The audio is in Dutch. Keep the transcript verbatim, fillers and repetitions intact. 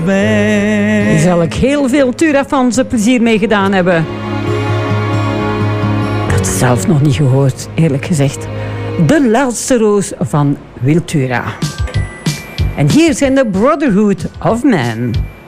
Hier zal ik heel veel Tura-fans plezier mee gedaan hebben. Ik had het zelf nog niet gehoord, eerlijk gezegd. De laatste roos van Wiltura. En hier zijn de Brotherhood of Man.